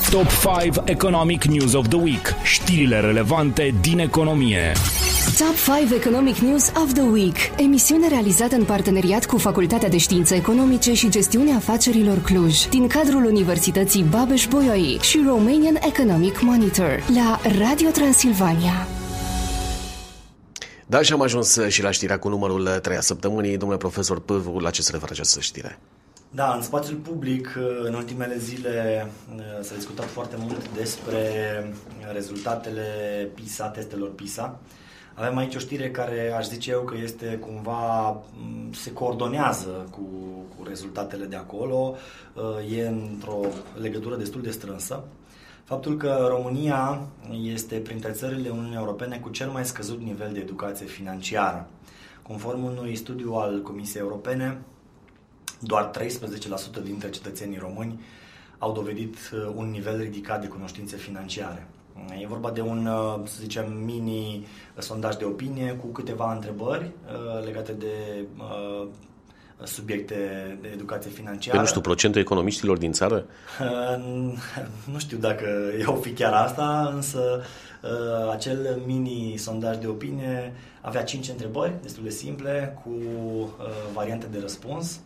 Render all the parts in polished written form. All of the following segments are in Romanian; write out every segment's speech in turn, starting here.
Top 5 Economic News of the Week. Știrile relevante din economie. Top 5 Economic News of the Week. Emisiune realizată în parteneriat cu Facultatea de Științe Economice și Gestiunea Afacerilor Cluj, din cadrul Universității Babeș-Bolyai și Romanian Economic Monitor, la Radio Transilvania. Da, și am ajuns și la știrea cu numărul 3 a săptămânii. Domnule profesor Pârvu, la ce se referă această știre? Da, în spațiul public, în ultimele zile s-a discutat foarte mult despre rezultatele PISA, testelor PISA. Avem aici o știre care aș zice eu că este cumva, se coordonează cu rezultatele de acolo, e într-o legătură destul de strânsă. Faptul că România este printre țările Uniunii Europene cu cel mai scăzut nivel de educație financiară. Conform unui studiu al Comisiei Europene, doar 13% dintre cetățenii români au dovedit un nivel ridicat de cunoștințe financiare. E vorba de un, să zicem, mini sondaj de opinie cu câteva întrebări legate de subiecte de educație financiară. Nu știu, procentul economiștilor din țară? Nu știu dacă o fi chiar asta, însă acel mini sondaj de opinie avea 5 întrebări destul de simple cu variante de răspuns.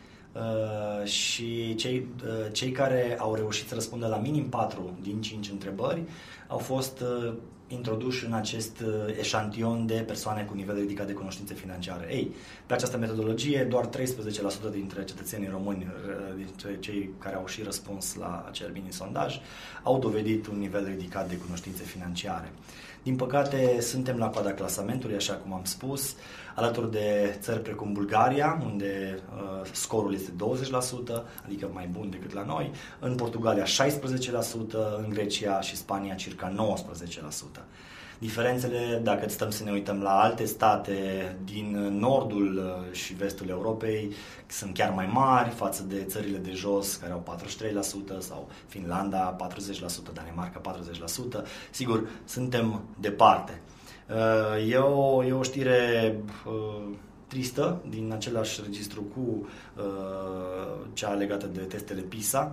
Și cei care au reușit să răspundă la minim 4 din 5 întrebări au fost introduși în acest eșantion de persoane cu nivel ridicat de cunoștințe financiare. Ei, pe această metodologie, doar 13% dintre cetățenii români, dintre cei care au și răspuns la acel mini-sondaj, au dovedit un nivel ridicat de cunoștințe financiare. Din păcate, suntem la coada clasamentului, așa cum am spus, alături de țări precum Bulgaria, unde scorul este 20%, adică mai bun decât la noi, în Portugalia 16%, în Grecia și Spania circa 19%. Diferențele, dacă stăm să ne uităm la alte state din nordul și vestul Europei, sunt chiar mai mari față de țările de jos, care au 43%, sau Finlanda 40%, Danemarca 40%. Sigur, suntem departe. E o știre tristă din același registru cu cea legată de testele PISA.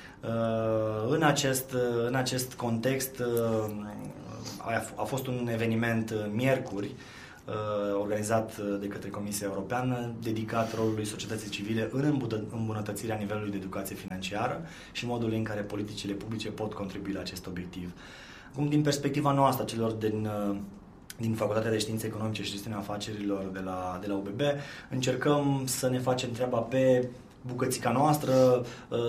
În acest context a fost un eveniment miercuri organizat de către Comisia Europeană, dedicat rolului societății civile în îmbunătățirea nivelului de educație financiară și modul în care politicile publice pot contribui la acest obiectiv. Acum, din perspectiva noastră, celor din Facultatea de Științe Economice și Gestiunea Afacerilor de la UBB, încercăm să ne facem treaba pe bucățica noastră,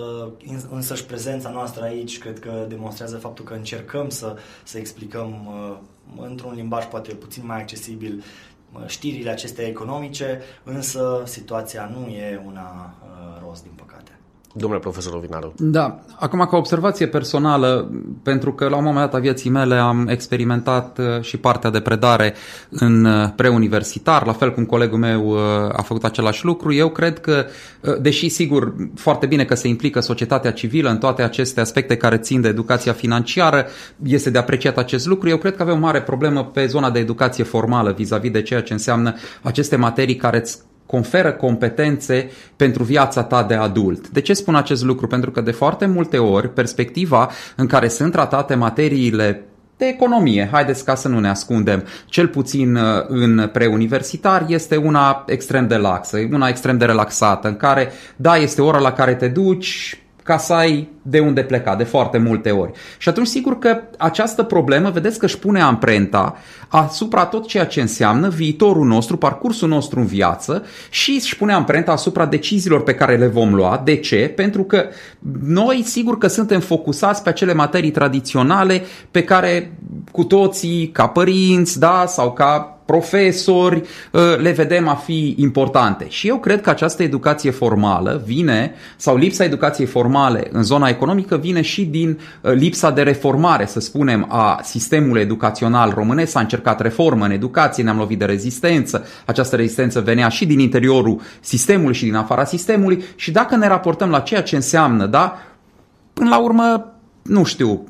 însăși prezența noastră aici cred că demonstrează faptul că încercăm să explicăm într-un limbaj poate puțin mai accesibil știrile acestea economice, însă situația nu e una roz, din păcate. Domnule profesor Ovinaru. Da, acum ca observație personală, pentru că la un moment dat a vieții mele am experimentat și partea de predare în preuniversitar, la fel cum colegul meu a făcut același lucru, eu cred că, deși sigur foarte bine că se implică societatea civilă în toate aceste aspecte care țin de educația financiară, este de apreciat acest lucru, eu cred că avem o mare problemă pe zona de educație formală vis-a-vis de ceea ce înseamnă aceste materii care îți conferă competențe pentru viața ta de adult. De ce spun acest lucru? Pentru că de foarte multe ori perspectiva în care sunt tratate materiile de economie, haideți ca să nu ne ascundem, cel puțin în preuniversitar, este una extrem de laxă, una extrem de relaxată, în care, da, este ora la care te duci ca să ai de unde pleca, de foarte multe ori. Și atunci sigur că această problemă, vedeți că își pune amprenta asupra tot ceea ce înseamnă viitorul nostru, parcursul nostru în viață și își pune amprenta asupra deciziilor pe care le vom lua. De ce? Pentru că noi sigur că suntem focusați pe acele materii tradiționale pe care cu toții, ca părinți, da, sau ca profesori, le vedem a fi importante. Și eu cred că această educație formală vine, sau lipsa educației formale în zona economică vine și din lipsa de reformare, să spunem, a sistemului educațional românesc. S-a încercat reformă în educație, ne-am lovit de rezistență. Această rezistență venea și din interiorul sistemului și din afara sistemului. Și dacă ne raportăm la ceea ce înseamnă, da, până la urmă, nu știu,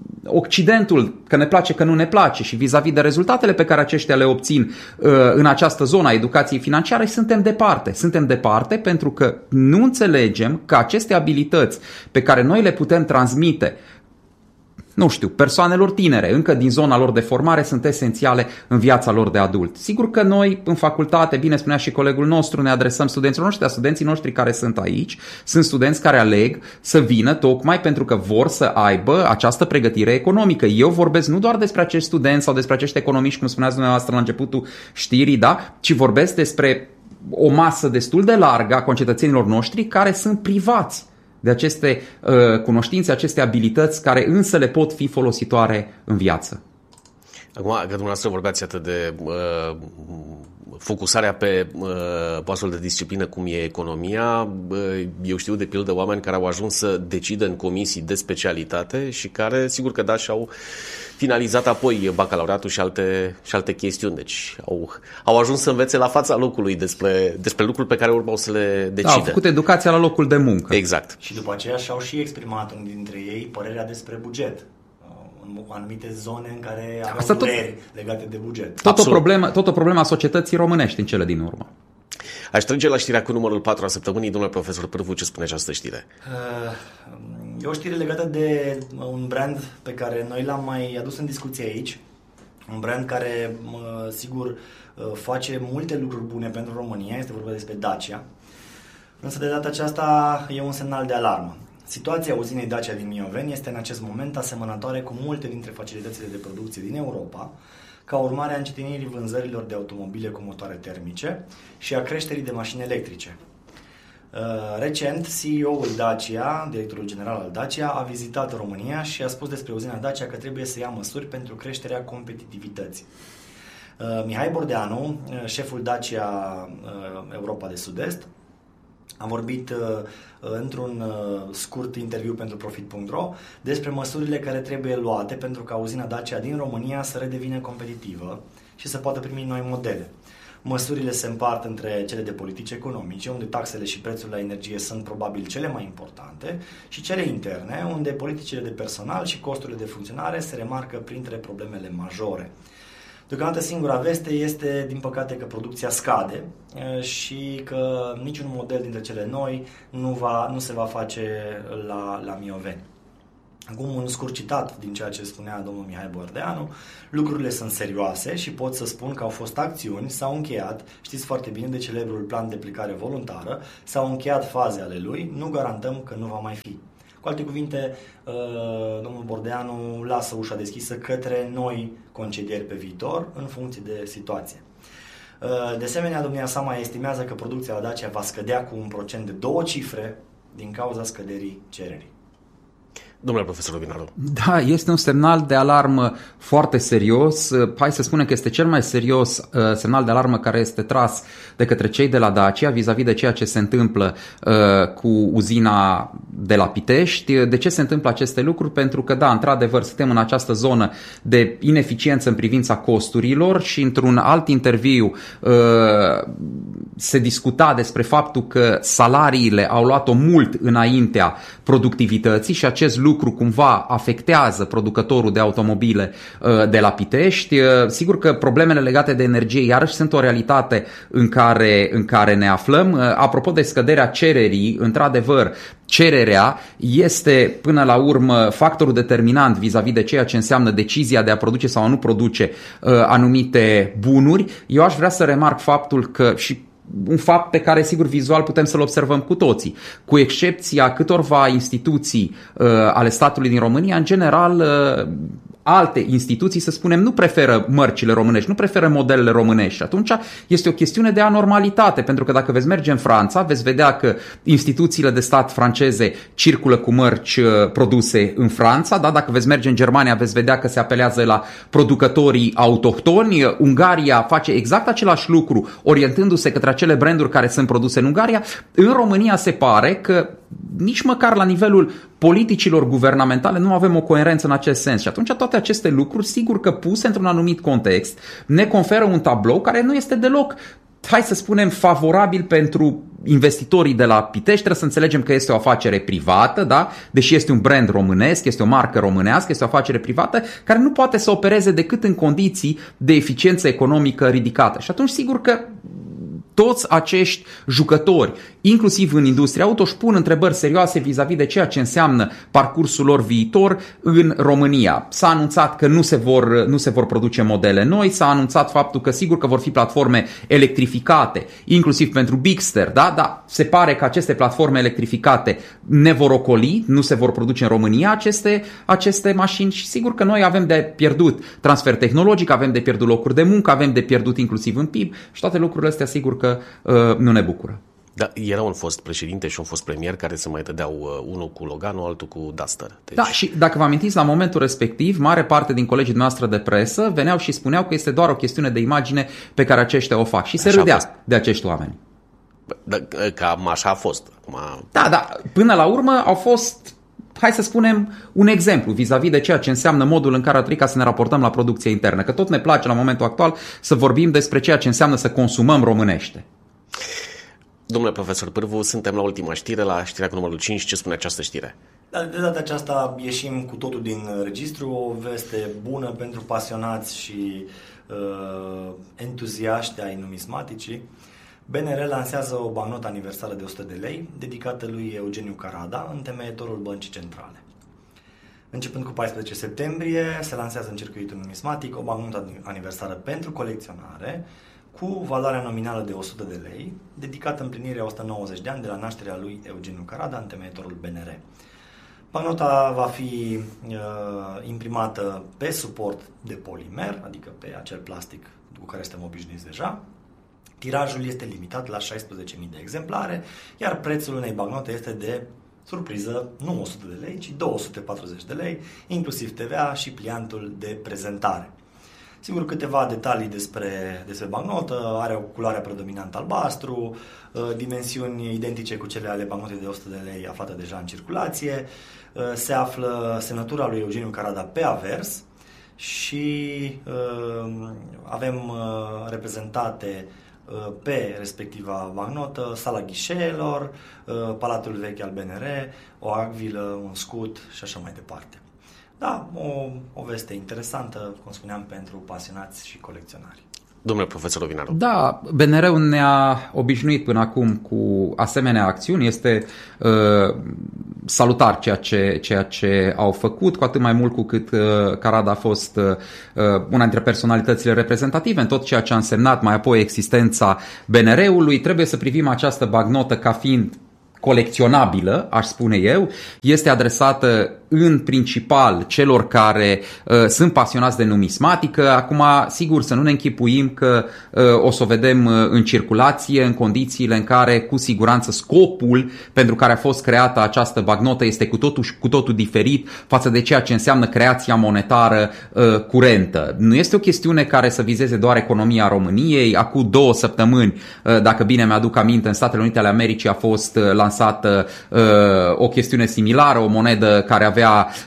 Occidentul, că ne place, că nu ne place, și vis-a-vis de rezultatele pe care aceștia le obțin în această zonă a educației financiare, suntem departe. Suntem departe pentru că nu înțelegem că aceste abilități pe care noi le putem transmite nu știu, persoanelor tinere, încă din zona lor de formare, sunt esențiale în viața lor de adult. Sigur că noi, în facultate, bine spunea și colegul nostru, ne adresăm studenților noștri, dar studenții noștri care sunt aici sunt studenți care aleg să vină tocmai pentru că vor să aibă această pregătire economică. Eu vorbesc nu doar despre acești studenți sau despre acești economiști, cum spuneați dumneavoastră la începutul știrii, da? Ci vorbesc despre o masă destul de largă a concetățenilor noștri care sunt privați de aceste cunoștințe, aceste abilități care însă le pot fi folositoare în viață. Acum, că dumneavoastră vorbeați atât de focusarea pe astfel de disciplină cum e economia, eu știu de pildă oameni care au ajuns să decidă în comisii de specialitate și care, sigur că da, și-au finalizat apoi bacalaureatul și alte chestiuni. Deci au ajuns să învețe la fața locului despre lucruri pe care urmau să le decidă. Da, au făcut educația la locul de muncă. Exact. Și după aceea și-au și exprimat unii dintre ei părerea despre buget. În anumite zone în care aveau dureri legate de buget. Tot o problemă a societății românești în cele din urmă. Aș trece la știrea cu numărul 4 a săptămânii. Domnule profesor Pârvu, ce spune această știre? E o știre legată de un brand pe care noi l-am mai adus în discuție aici. Un brand care, sigur, face multe lucruri bune pentru România. Este vorba despre Dacia. Însă de data aceasta e un semnal de alarmă. Situația uzinei Dacia din Mioveni este în acest moment asemănătoare cu multe dintre facilitățile de producție din Europa, ca urmare a încetinirii vânzărilor de automobile cu motoare termice și a creșterii de mașini electrice. Recent, CEO-ul Dacia, directorul general al Dacia, a vizitat România și a spus despre uzina Dacia că trebuie să ia măsuri pentru creșterea competitivității. Mihai Bordeanu, șeful Dacia Europa de Sud-Est, a vorbit într-un scurt interviu pentru Profit.ro despre măsurile care trebuie luate pentru ca uzina Dacia din România să redevină competitivă și să poată primi noi modele. Măsurile se împart între cele de politici economice, unde taxele și prețul la energie sunt probabil cele mai importante, și cele interne, unde politicile de personal și costurile de funcționare se remarcă printre problemele majore. Deocamdată singura veste este, din păcate, că producția scade și că niciun model dintre cele noi nu se va face la Mioveni. Acum un scurt citat din ceea ce spunea domnul Mihai Bordeanu: lucrurile sunt serioase și pot să spun că au fost acțiuni, s-au încheiat, știți foarte bine de celebrul plan de plecare voluntară, s-au încheiat faze ale lui, nu garantăm că nu va mai fi. Cu alte cuvinte, domnul Bordeanu lasă ușa deschisă către noi concedieri pe viitor în funcție de situație. De asemenea, domnia sa mai estimează că producția la Dacia va scădea cu un procent de 2 cifre din cauza scăderii cererii. Domnule profesor Robinaru. Da, este un semnal de alarmă foarte serios. Hai să spunem că este cel mai serios semnal de alarmă care este tras de către cei de la Dacia vis-a-vis de ceea ce se întâmplă cu uzina de la Pitești. De ce se întâmplă aceste lucruri? Pentru că, da, într-adevăr, suntem în această zonă de ineficiență în privința costurilor și într-un alt interviu se discuta despre faptul că salariile au luat-o mult înaintea productivității și acest lucru cumva afectează producătorul de automobile de la Pitești. Sigur că problemele legate de energie iarăși sunt o realitate în care ne aflăm. Apropo de scăderea cererii, într-adevăr, cererea este până la urmă factorul determinant vis-a-vis de ceea ce înseamnă decizia de a produce sau a nu produce anumite bunuri. Eu aș vrea să remarc faptul că, și un fapt pe care sigur vizual putem să-l observăm cu toții, cu excepția câtorva instituții ale statului din România, în general alte instituții, să spunem, nu preferă mărcile românești, nu preferă modelele românești. Și atunci este o chestiune de anormalitate, pentru că dacă veți merge în Franța, veți vedea că instituțiile de stat franceze circulă cu mărci produse în Franța, da? Dacă veți merge în Germania, veți vedea că se apelează la producătorii autohtoni. Ungaria face exact același lucru, orientându-se către acele branduri care sunt produse în Ungaria. În România se pare că nici măcar la nivelul politicilor guvernamentale nu avem o coerență în acest sens. Și atunci toate aceste lucruri, sigur că puse într-un anumit context, ne conferă un tablou care nu este deloc, hai să spunem, favorabil pentru investitorii de la Pitești. Trebuie să înțelegem că este o afacere privată, da? Deși este un brand românesc, este o marcă românească, este o afacere privată care nu poate să opereze decât în condiții de eficiență economică ridicată. Și atunci sigur că toți acești jucători, inclusiv în industria auto, își pun întrebări serioase vis-a-vis de ceea ce înseamnă parcursul lor viitor în România. S-a anunțat că nu se vor produce modele noi, s-a anunțat faptul că sigur că vor fi platforme electrificate, inclusiv pentru Bigster, da? Dar se pare că aceste platforme electrificate ne vor ocoli, nu se vor produce în România aceste mașini și sigur că noi avem de pierdut transfer tehnologic, avem de pierdut locuri de muncă, avem de pierdut inclusiv în PIB și toate lucrurile astea sigur că nu ne bucură. Da, era un fost președinte și un fost premier care se mai dădeau unul cu Loganul, altul cu Duster. Deci... Da, și dacă vă amintiți, la momentul respectiv, mare parte din colegii noastre de presă veneau și spuneau că este doar o chestiune de imagine pe care aceștia o fac și se râdea de acești oameni. Da, cam așa a fost. Da, până la urmă au fost, hai să spunem, un exemplu vis-a-vis de ceea ce înseamnă modul în care ar trebui ca să ne raportăm la producția internă. Că tot ne place la momentul actual să vorbim despre ceea ce înseamnă să consumăm românește. Domnule profesor Pârvu, suntem la ultima știre, la știrea cu numărul 5. Ce spune această știre? De data aceasta ieșim cu totul din registru, o veste bună pentru pasionați și entuziaști ai numismaticii. BNR lansează o bancnotă aniversară de 100 de lei, dedicată lui Eugeniu Carada, întemeietorul Băncii Centrale. Începând cu 14 septembrie, se lansează în circuitul numismatic o bancnotă aniversară pentru colecționare, cu valoarea nominală de 100 de lei, dedicată împlinirea 190 de ani de la nașterea lui Eugeniu Carada, întemeietorul BNR. Bancnota va fi imprimată pe suport de polimer, adică pe acel plastic cu care suntem obișnuiți deja. Tirajul este limitat la 16.000 de exemplare, iar prețul unei bancnote este de, surpriză, nu 100 de lei, ci 240 de lei, inclusiv TVA și pliantul de prezentare. Sigur, câteva detalii despre bancnotă: are o culoare predominantă albastru, dimensiuni identice cu cele ale bancnotei de 100 de lei aflată deja în circulație, se află semnătura lui Eugeniu Carada pe avers și avem reprezentate pe respectiva bancnotă sala ghișeelor, Palatul Vechi al BNR, o acvilă, un scut și așa mai departe. Da, o veste interesantă, cum spuneam, pentru pasionați și colecționari. Domnule profesor Ovinaru. Da, BNR-ul ne-a obișnuit până acum cu asemenea acțiuni. Este salutar ceea ce au făcut, cu atât mai mult cu cât Carada a fost una dintre personalitățile reprezentative în tot ceea ce a însemnat mai apoi existența BNR-ului. Trebuie să privim această bancnotă ca fiind colecționabilă, aș spune eu. Este adresată în principal celor care sunt pasionați de numismatică. Acum, sigur, să nu ne închipuim că o să o vedem în circulație în condițiile în care, cu siguranță, scopul pentru care a fost creată această bancnotă este cu totul diferit față de ceea ce înseamnă creația monetară curentă. Nu este o chestiune care să vizeze doar economia României. Acum 2 săptămâni, dacă bine mi-aduc aminte, în Statele Unite ale Americii a fost lansată o chestiune similară, o monedă care avea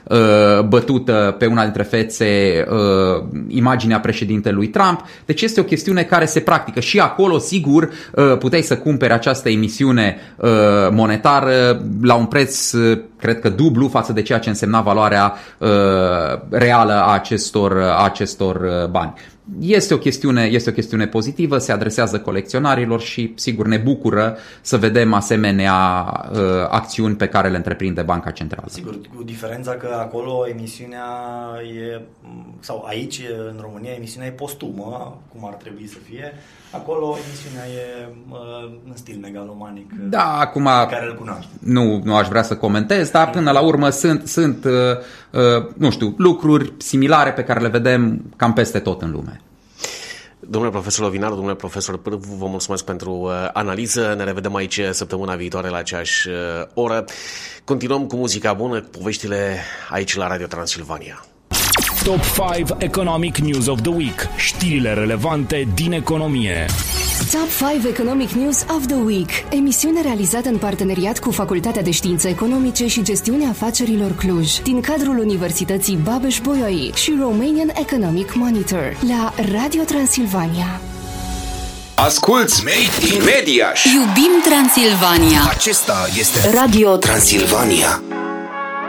bătută pe una dintre fețe imaginea președintelui Trump. Deci este o chestiune care se practică și acolo, sigur, puteai să cumperi această emisiune monetară la un preț, cred că dublu față de ceea ce însemna valoarea reală a acestor bani. Este o chestiune pozitivă, se adresează colecționarilor și, sigur, ne bucură să vedem asemenea acțiuni pe care le întreprinde Banca Centrală. Sigur, cu diferența că acolo emisiunea e, sau aici, în România, emisiunea e postumă, cum ar trebui să fie. Acolo emisiunea e în stil megalomanic, da, acum, pe care îl cunoaște. Nu aș vrea să comentez, dar până la urmă sunt nu știu, lucruri similare pe care le vedem cam peste tot în lume. Domnule profesor Ovinaru, domnule profesor Pârvu, vă mulțumesc pentru analiză. Ne revedem aici săptămâna viitoare la aceeași oră. Continuăm cu muzica bună, cu poveștile aici la Radio Transilvania. Top 5 Economic News of the Week. Știrile relevante din economie. Top 5 Economic News of the Week. Emisiune realizată în parteneriat cu Facultatea de Științe Economice și Gestiunea Afacerilor Cluj, din cadrul Universității Babeș-Bolyai și Romanian Economic Monitor, la Radio Transilvania. Asculți Made in Mediaș. Iubim Transilvania. Acesta este Radio Transilvania.